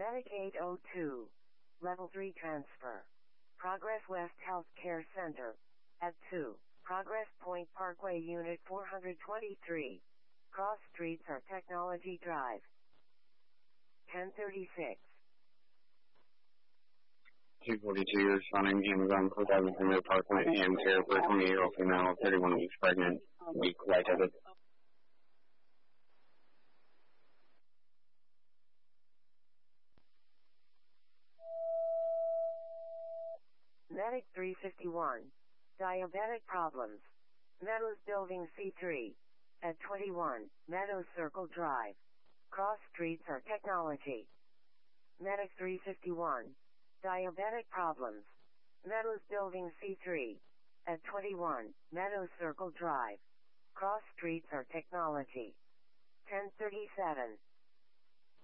Medic 802. Level 3 transfer. Progress West Healthcare Center. At 2. Progress Point Parkway Unit 423. Cross Streets or Technology Drive. 1036. 242 responding Amazon 4000 Premier Parkway and care for a 28-year-old female, 31 weeks pregnant, weak lightheaded. Medic 351. Diabetic problems. Meadows Building C3. At 21, Meadows Circle Drive. Cross Streets or Technology. Medic 351. Diabetic problems. Meadows Building C3. At 21, Meadows Circle Drive. Cross Streets or Technology. 1037.